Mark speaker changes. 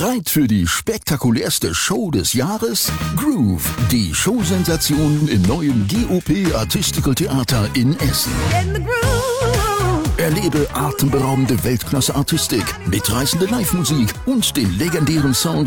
Speaker 1: Bereit für die spektakulärste Show des Jahres? Groove, die Showsensation im neuen GOP Artistical Theater in Essen. Erlebe atemberaubende Weltklasse-Artistik, mitreißende Live-Musik und den legendären Sound